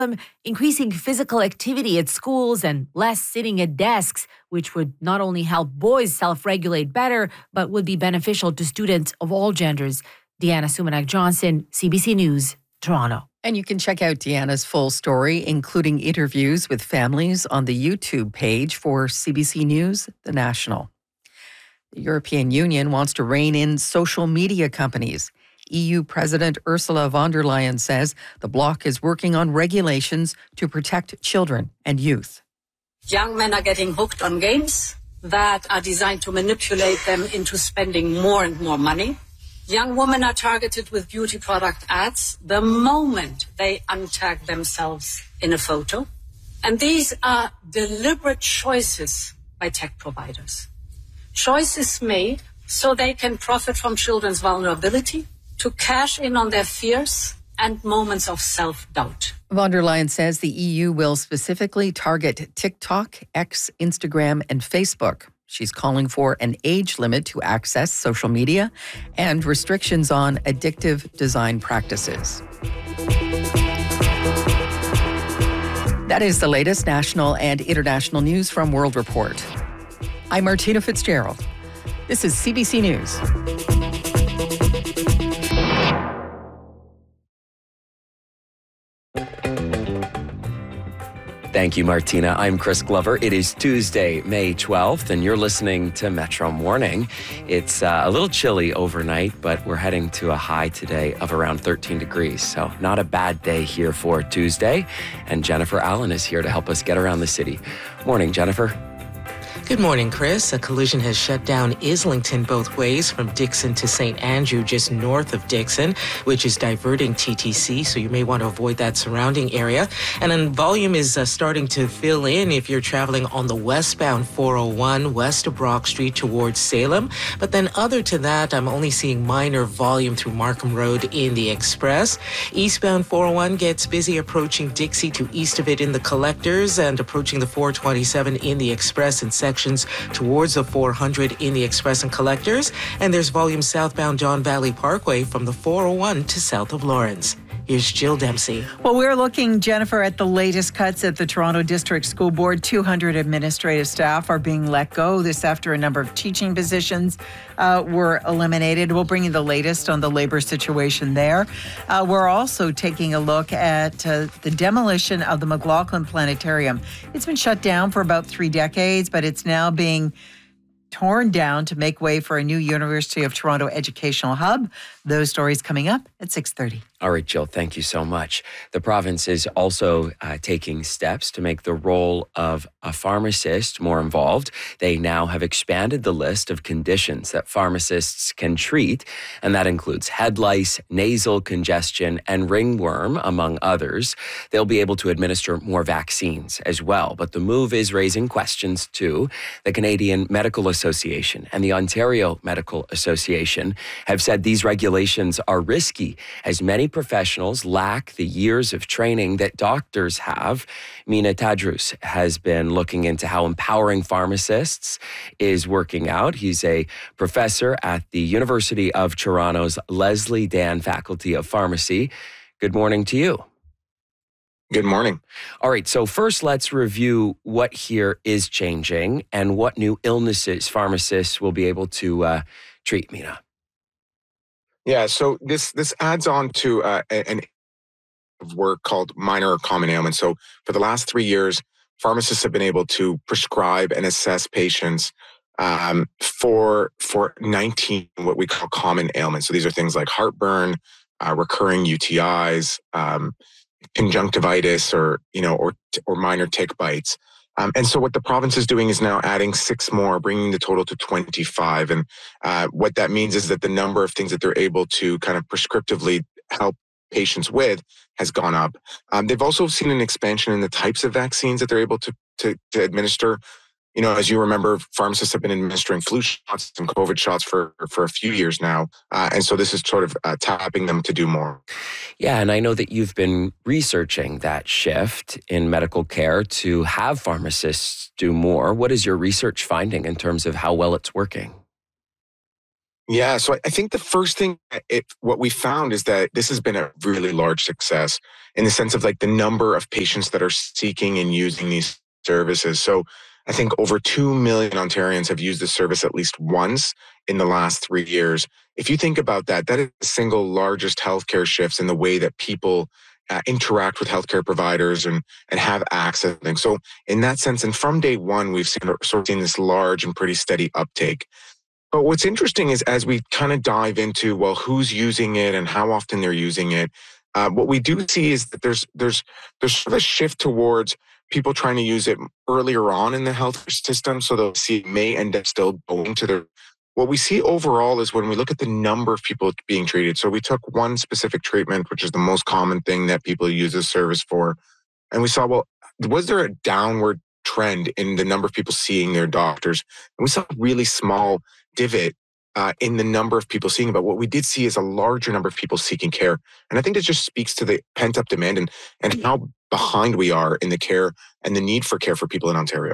increasing physical activity at schools and less sitting at desks, which would not only help boys self-regulate better, but would be beneficial to students of all genders. Deanna Sumanak-Johnson, CBC News, Toronto. And you can check out Deanna's full story, including interviews with families, on the YouTube page for CBC News, The National. The European Union wants to rein in social media companies. EU President Ursula von der Leyen says the bloc is working on regulations to protect children and youth. Young men are getting hooked on games that are designed to manipulate them into spending more and more money. Young women are targeted with beauty product ads the moment they untag themselves in a photo. And these are deliberate choices by tech providers. Choices made so they can profit from children's vulnerability, to cash in on their fears and moments of self-doubt. Von der Leyen says the EU will specifically target TikTok, X, Instagram, and Facebook. She's calling for an age limit to access social media and restrictions on addictive design practices. That is the latest national and international news from World Report. I'm Martina Fitzgerald. This is CBC News. Thank you, Martina. I'm Chris Glover. It is Tuesday, May 12th, and you're listening to Metro Morning. It's a little chilly overnight, but we're heading to a high today of around 13 degrees. So not a bad day here for Tuesday. And Jennifer Allen is here to help us get around the city. Morning, Jennifer. Good morning, Chris. A collision has shut down Islington both ways from Dixon to St. Andrew, just north of Dixon, which is diverting TTC, so you may want to avoid that surrounding area. And then volume is starting to fill in if you're traveling on the westbound 401 west of Brock Street towards Salem. But then other to that, I'm only seeing minor volume through Markham Road in the Express. Eastbound 401 gets busy approaching Dixie to east of it in the Collectors and approaching the 427 in the Express and sections towards the 400 in the Express and Collectors. And there's volume southbound Don Valley Parkway from the 401 to south of Lawrence. Here's Jill Dempsey. Well, we're looking, Jennifer, at the latest cuts at the Toronto District School Board. 200 administrative staff are being let go. This after a number of teaching positions were eliminated. We'll bring you the latest on the labor situation there. We're also taking a look at the demolition of the McLaughlin Planetarium. It's been shut down for about 3 decades, but it's now being torn down to make way for a new University of Toronto educational hub. Those stories coming up at 6:30. All right, Jill, thank you so much. The province is also taking steps to make the role of a pharmacist more involved. They now have expanded the list of conditions that pharmacists can treat, and that includes head lice, nasal congestion, and ringworm, among others. They'll be able to administer more vaccines as well, but the move is raising questions too. The Canadian Medical Association and the Ontario Medical Association have said these regulations are risky, as many professionals lack the years of training that doctors have. Mina Tadrous has been looking into how empowering pharmacists is working out. He's a professor at the University of Toronto's Leslie Dan Faculty of Pharmacy. Good morning to you. Good morning. All right, so first let's review what here is changing and what new illnesses pharmacists will be able to treat, Mina. Yeah, so this adds on to an work called minor or common ailments. So for the last 3 years, pharmacists have been able to prescribe and assess patients for 19 what we call common ailments. So these are things like heartburn, recurring UTIs, conjunctivitis, or minor tick bites. And so what the province is doing is now adding 6 more, bringing the total to 25. And what that means is that the number of things that they're able to kind of prescriptively help patients with has gone up. They've also seen an expansion in the types of vaccines that they're able to administer. You know, as you remember, pharmacists have been administering flu shots and COVID shots for a few years now. And so this is sort of tapping them to do more. Yeah, and I know that you've been researching that shift in medical care to have pharmacists do more. What is your research finding in terms of how well it's working? Yeah, so I think the first thing, what we found is that this has been a really large success in the sense of like the number of patients that are seeking and using these services. So I think over 2 million Ontarians have used this service at least once in the last 3 years. If you think about that, that is the single largest healthcare shifts in the way that people interact with healthcare providers and have access to things. So in that sense, and from day one, we've seen this large and pretty steady uptake. But what's interesting is as we kind of dive into, well, who's using it and how often they're using it, what we do see is that there's sort of a shift towards people trying to use it earlier on in the healthcare system. So they'll see it may end up still going to their. What we see overall is when we look at the number of people being treated. So we took one specific treatment, which is the most common thing that people use this service for. And we saw, well, was there a downward trend in the number of people seeing their doctors? And we saw a really small divot in the number of people seeing it. But what we did see is a larger number of people seeking care. And I think that just speaks to the pent-up demand and how behind we are in the care and the need for care for people in Ontario.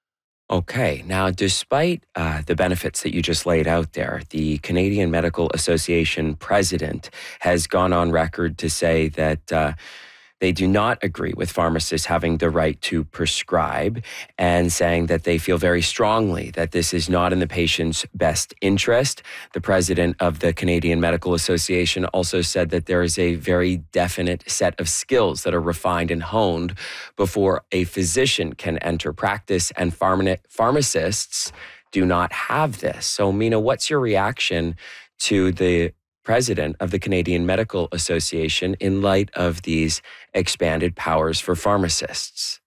Okay. Now, despite the benefits that you just laid out there, the Canadian Medical Association president has gone on record to say that they do not agree with pharmacists having the right to prescribe and saying that they feel very strongly that this is not in the patient's best interest. The president of the Canadian Medical Association also said that there is a very definite set of skills that are refined and honed before a physician can enter practice, and pharmacists do not have this. So, Mina, what's your reaction to the president of the Canadian Medical Association in light of these expanded powers for pharmacists?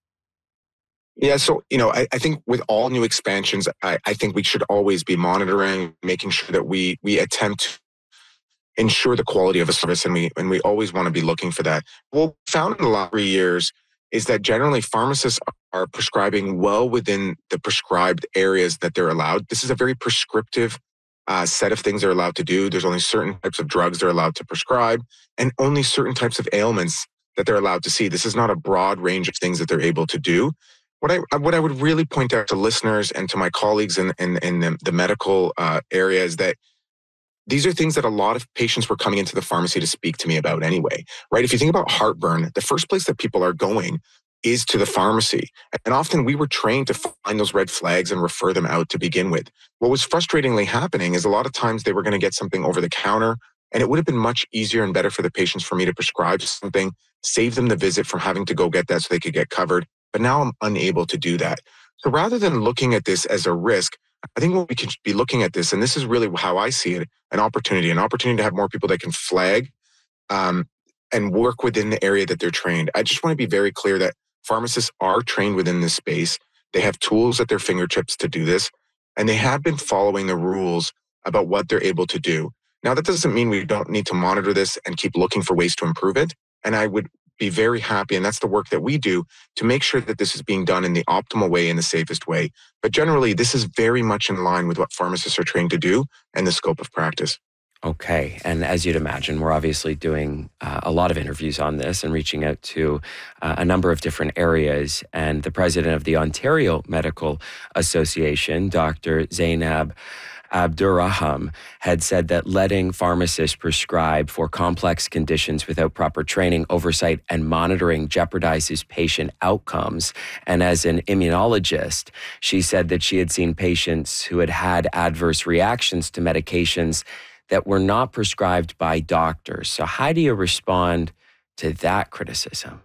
Yeah, so, I think with all new expansions, I think we should always be monitoring, making sure that we attempt to ensure the quality of a service, and we always want to be looking for that. What we found in the last 3 years is that generally pharmacists are prescribing well within the prescribed areas that they're allowed. This is a very prescriptive set of things they're allowed to do. There's only certain types of drugs they're allowed to prescribe and only certain types of ailments that they're allowed to see. This is not a broad range of things that they're able to do. What I would really point out to listeners and to my colleagues in the medical area is that these are things that a lot of patients were coming into the pharmacy to speak to me about anyway, right? If you think about heartburn, the first place that people are going is to the pharmacy. And often we were trained to find those red flags and refer them out to begin with. What was frustratingly happening is a lot of times they were going to get something over the counter, and it would have been much easier and better for the patients for me to prescribe something, save them the visit from having to go get that so they could get covered. But now I'm unable to do that. So rather than looking at this as a risk, I think what we can be looking at this, and this is really how I see it, an opportunity to have more people that can flag and work within the area that they're trained. I just want to be very clear that pharmacists are trained within this space. They have tools at their fingertips to do this, and they have been following the rules about what they're able to do. Now, that doesn't mean we don't need to monitor this and keep looking for ways to improve it. And I would be very happy, and that's the work that we do, to make sure that this is being done in the optimal way, in the safest way. But generally, this is very much in line with what pharmacists are trained to do and the scope of practice. Okay. And as you'd imagine, we're obviously doing a lot of interviews on this and reaching out to a number of different areas. And the president of the Ontario Medical Association, Dr. Zainab Abdurrahman, had said that letting pharmacists prescribe for complex conditions without proper training, oversight, and monitoring jeopardizes patient outcomes. And as an immunologist, she said that she had seen patients who had had adverse reactions to medications that were not prescribed by doctors. So how do you respond to that criticism?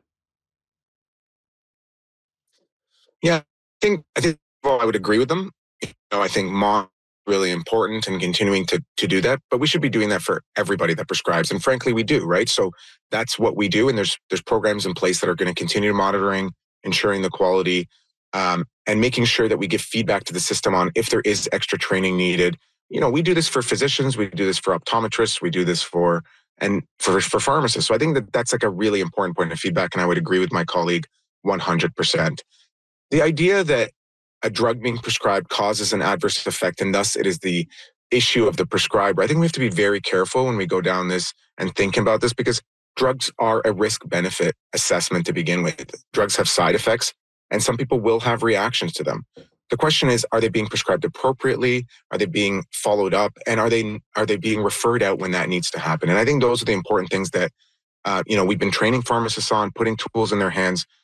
Yeah, I think well, I would agree with them. I think really important and continuing to do that, but we should be doing that for everybody that prescribes. And frankly, we do, right? So that's what we do. And there's programs in place that are going to continue monitoring, ensuring the quality, and making sure that we give feedback to the system on if there is extra training needed. We do this for physicians, we do this for optometrists, we do this for pharmacists. So I think that that's like a really important point of feedback, and I would agree with my colleague 100%. The idea that a drug being prescribed causes an adverse effect, and thus it is the issue of the prescriber. I think we have to be very careful when we go down this and think about this, because drugs are a risk-benefit assessment to begin with. Drugs have side effects, and some people will have reactions to them. The question is, are they being prescribed appropriately? Are they being followed up? And are they being referred out when that needs to happen? And I think those are the important things that we've been training pharmacists on, putting tools in their hands